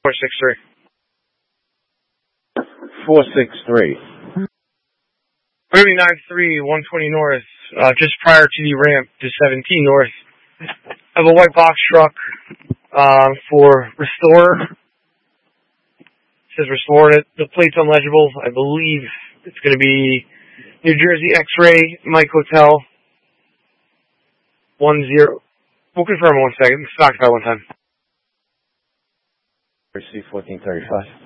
463. 463. Moving 93, 120 north, just prior to the ramp to 17 north. I have a white box truck for Restore. It says Restore. The plate's unlegible. I believe it's going to be New Jersey X-Ray, Mike Hotel, 10. We'll confirm in 1 second. Stock by one time. Receive 1435.